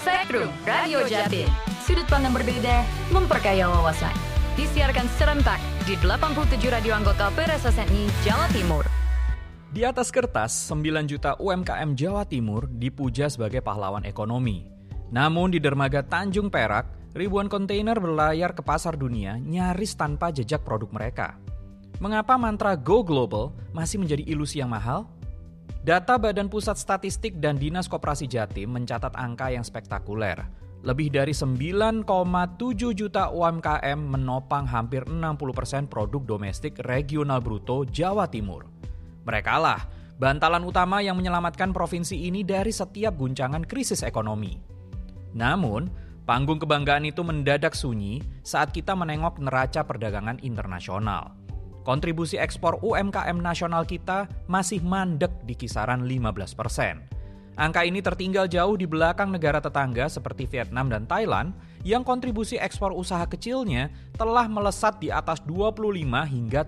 Spektrum Radio Jatim. Sudut pandang berbeda, memperkaya wawasan. Disiarkan serentak di 87 radio anggota PRSSNI Jawa Timur. Di atas kertas, 9 juta UMKM Jawa Timur dipuja sebagai pahlawan ekonomi. Namun di dermaga Tanjung Perak, ribuan kontainer berlayar ke pasar dunia nyaris tanpa jejak produk mereka. Mengapa mantra Go Global masih menjadi ilusi yang mahal? Data Badan Pusat Statistik dan Dinas Koperasi Jatim mencatat angka yang spektakuler. Lebih dari 9,7 juta UMKM menopang hampir 60% produk domestik regional bruto Jawa Timur. Merekalah bantalan utama yang menyelamatkan provinsi ini dari setiap guncangan krisis ekonomi. Namun, panggung kebanggaan itu mendadak sunyi saat kita menengok neraca perdagangan internasional. Kontribusi ekspor UMKM nasional kita masih mandek di kisaran 15%. Angka ini tertinggal jauh di belakang negara tetangga seperti Vietnam dan Thailand yang kontribusi ekspor usaha kecilnya telah melesat di atas 25 hingga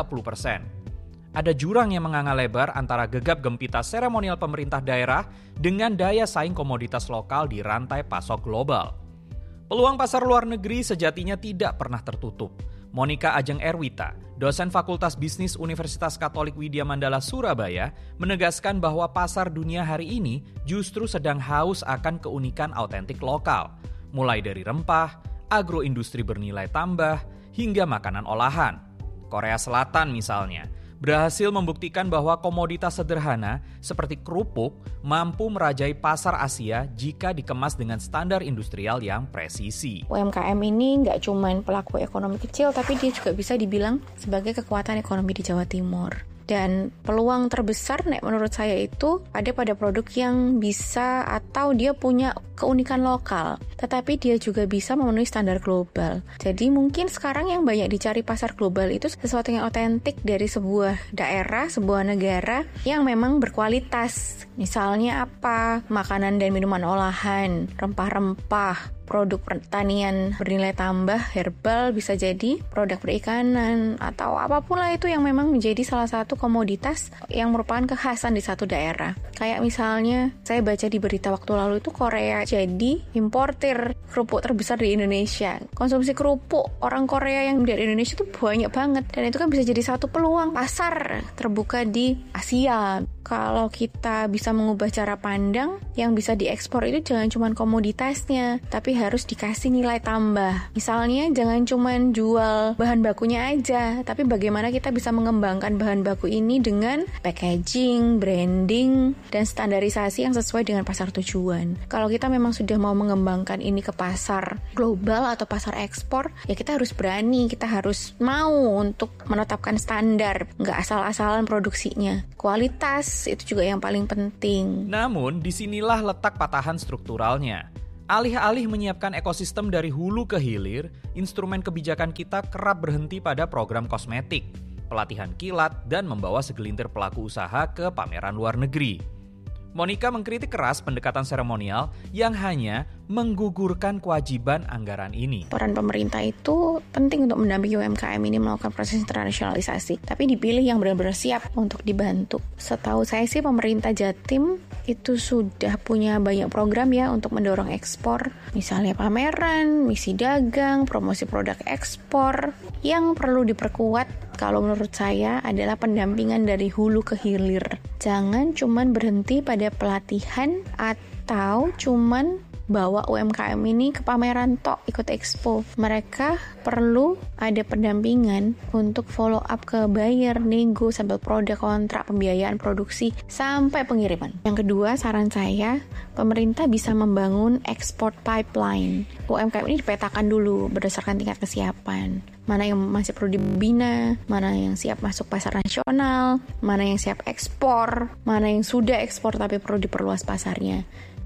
30%. Ada jurang yang menganga lebar antara gegap gempita seremonial pemerintah daerah dengan daya saing komoditas lokal di rantai pasok global. Peluang pasar luar negeri sejatinya tidak pernah tertutup. Monica Ajeng Erwita, dosen Fakultas Bisnis Universitas Katolik Widya Mandala Surabaya, menegaskan bahwa pasar dunia hari ini justru sedang haus akan keunikan autentik lokal, mulai dari rempah, agroindustri bernilai tambah, hingga makanan olahan. Korea Selatan misalnya, berhasil membuktikan bahwa komoditas sederhana seperti kerupuk mampu merajai pasar Asia jika dikemas dengan standar industrial yang presisi. UMKM ini nggak cuma pelaku ekonomi kecil, tapi dia juga bisa dibilang sebagai kekuatan ekonomi di Jawa Timur. Dan peluang terbesar menurut saya itu ada pada produk yang bisa atau dia punya keunikan lokal, tetapi dia juga bisa memenuhi standar global. Jadi mungkin sekarang yang banyak dicari pasar global itu sesuatu yang otentik dari sebuah daerah, sebuah negara yang memang berkualitas. Misalnya apa? Makanan dan minuman olahan, rempah-rempah, produk pertanian bernilai tambah, herbal, bisa jadi produk perikanan, atau apapun lah itu yang memang menjadi salah satu komoditas yang merupakan kekhasan di satu daerah. Kayak misalnya, saya baca di berita waktu lalu itu Korea jadi importir kerupuk terbesar di Indonesia. Konsumsi kerupuk orang Korea yang dari Indonesia itu banyak banget, dan itu kan bisa jadi satu peluang pasar terbuka di Asia. Kalau kita bisa mengubah cara pandang, yang bisa diekspor itu jangan cuma komoditasnya, tapi harus dikasih nilai tambah. Misalnya jangan cuma jual bahan bakunya aja, tapi bagaimana kita bisa mengembangkan bahan baku ini dengan packaging, branding, dan standarisasi yang sesuai dengan pasar tujuan. Kalau kita memang sudah mau mengembangkan ini ke pasar global atau pasar ekspor, ya kita harus berani, kita harus mau untuk menetapkan standar, nggak asal-asalan produksinya. Kualitas itu juga yang paling penting. Namun, disinilah letak patahan strukturalnya. Alih-alih menyiapkan ekosistem dari hulu ke hilir, instrumen kebijakan kita kerap berhenti pada program kosmetik, pelatihan kilat, dan membawa segelintir pelaku usaha ke pameran luar negeri. Monica mengkritik keras pendekatan seremonial yang hanya menggugurkan kewajiban anggaran ini. Peran pemerintah itu penting untuk mendampingi UMKM ini melakukan proses internasionalisasi, tapi dipilih yang benar-benar siap untuk dibantu. Setahu saya sih pemerintah Jatim itu sudah punya banyak program ya untuk mendorong ekspor, misalnya pameran, misi dagang, promosi produk ekspor. Yang perlu diperkuat kalau menurut saya adalah pendampingan dari hulu ke hilir. Jangan cuman berhenti pada pelatihan atau cuman bawa UMKM ini ke pameran tok, ikut expo. Mereka perlu ada pendampingan untuk follow up ke buyer, nego, sampel produk, kontrak, pembiayaan produksi, sampai pengiriman. Yang kedua, saran saya, pemerintah bisa membangun export pipeline. UMKM ini dipetakan dulu berdasarkan tingkat kesiapan. Mana yang masih perlu dibina, mana yang siap masuk pasar nasional, mana yang siap ekspor, mana yang sudah ekspor tapi perlu diperluas pasarnya.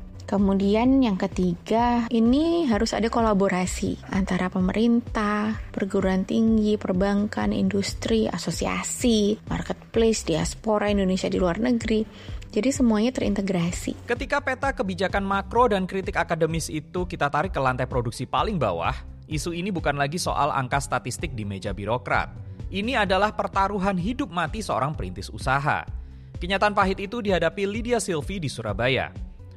Kemudian yang ketiga, ini harus ada kolaborasi antara pemerintah, perguruan tinggi, perbankan, industri, asosiasi, marketplace, diaspora Indonesia di luar negeri. Jadi semuanya terintegrasi. Ketika peta kebijakan makro dan kritik akademis itu kita tarik ke lantai produksi paling bawah, isu ini bukan lagi soal angka statistik di meja birokrat. Ini adalah pertaruhan hidup mati seorang perintis usaha. Kenyataan pahit itu dihadapi Lydia Sylvie di Surabaya.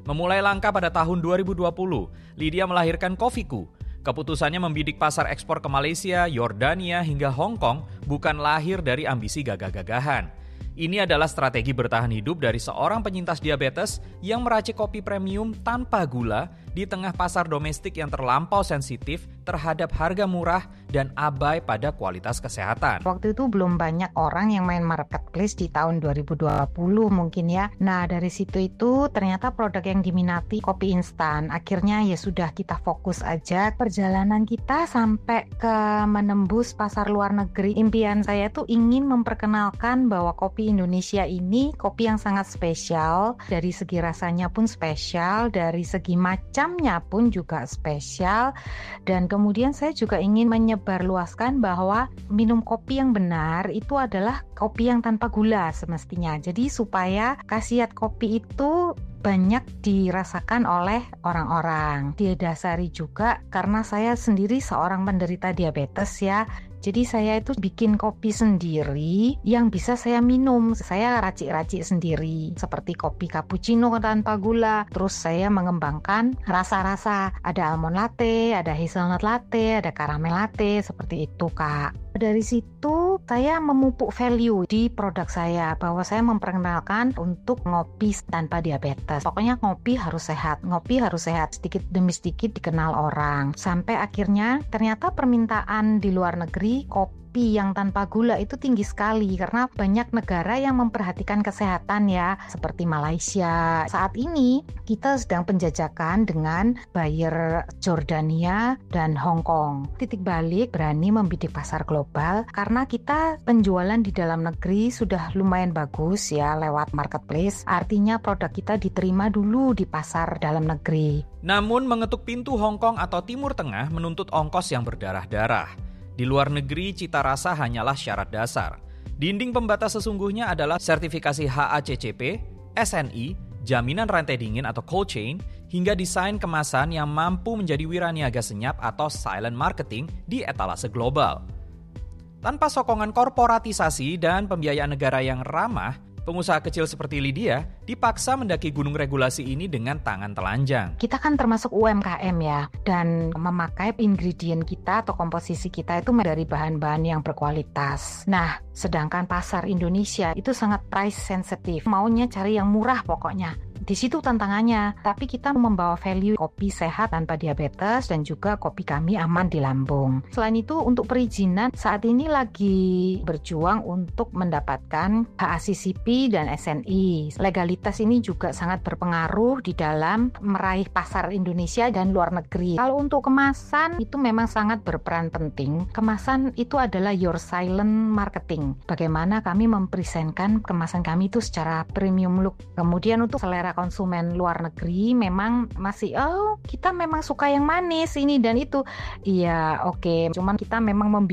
Memulai langkah pada tahun 2020, Lydia melahirkan Kofiku. Keputusannya membidik pasar ekspor ke Malaysia, Yordania, hingga Hong Kong bukan lahir dari ambisi gagah-gagahan. Ini adalah strategi bertahan hidup dari seorang penyintas diabetes yang meracik kopi premium tanpa gula di tengah pasar domestik yang terlampau sensitif terhadap harga murah dan abai pada kualitas kesehatan. Waktu itu belum banyak orang yang main marketplace di tahun 2020 mungkin ya. Nah dari situ itu ternyata produk yang diminati kopi instan. Akhirnya ya sudah kita fokus aja. Perjalanan kita sampai ke menembus pasar luar negeri. Impian saya tuh ingin memperkenalkan bahwa kopi Indonesia ini kopi yang sangat spesial. Dari segi rasanya pun spesial, dari segi macamnya pun juga spesial. Dan kemudian saya juga ingin menyebarluaskan bahwa minum kopi yang benar itu adalah kopi yang tanpa gula semestinya. Jadi supaya khasiat kopi itu banyak dirasakan oleh orang-orang. Didasari juga karena saya sendiri seorang penderita diabetes ya. Jadi saya itu bikin kopi sendiri yang bisa saya minum. Saya racik-racik sendiri seperti kopi cappuccino tanpa gula. Terus saya mengembangkan rasa-rasa. Ada almond latte, ada hazelnut latte, ada caramel latte, seperti itu Kak. Dari situ saya memupuk value di produk saya bahwa saya memperkenalkan untuk ngopi tanpa diabetes. Pokoknya ngopi harus sehat, sedikit demi sedikit dikenal orang. Sampai akhirnya ternyata permintaan di luar negeri kopi yang tanpa gula itu tinggi sekali karena banyak negara yang memperhatikan kesehatan ya, seperti Malaysia. Saat ini kita sedang penjajakan dengan buyer Jordania dan Hong Kong. Titik balik berani membidik pasar global karena kita penjualan di dalam negeri sudah lumayan bagus ya lewat marketplace. Artinya produk kita diterima dulu di pasar dalam negeri. Namun mengetuk pintu Hong Kong atau Timur Tengah menuntut ongkos yang berdarah-darah. Di luar negeri, cita rasa hanyalah syarat dasar. Dinding pembatas sesungguhnya adalah sertifikasi HACCP, SNI, jaminan rantai dingin atau cold chain, hingga desain kemasan yang mampu menjadi wiraniaga senyap atau silent marketing di etalase global. Tanpa sokongan korporatisasi dan pembiayaan negara yang ramah, pengusaha kecil seperti Lydia dipaksa mendaki gunung regulasi ini dengan tangan telanjang. Kita kan termasuk UMKM ya, dan memakai ingredient kita atau komposisi kita itu dari bahan-bahan yang berkualitas. Nah, sedangkan pasar Indonesia itu sangat price sensitive, maunya cari yang murah pokoknya. Di situ tantangannya, tapi kita membawa value kopi sehat tanpa diabetes dan juga kopi kami aman di lambung. Selain itu untuk perizinan saat ini lagi berjuang untuk mendapatkan HACCP dan SNI. Legalitas ini juga sangat berpengaruh di dalam meraih pasar Indonesia dan luar negeri. Kalau untuk kemasan itu memang sangat berperan penting. Kemasan itu adalah your silent marketing. Bagaimana kami mempresentkan kemasan kami itu secara premium look. Kemudian untuk selera konsumen luar negeri memang masih kita memang suka yang manis ini dan itu. Iya, oke. Cuman kita memang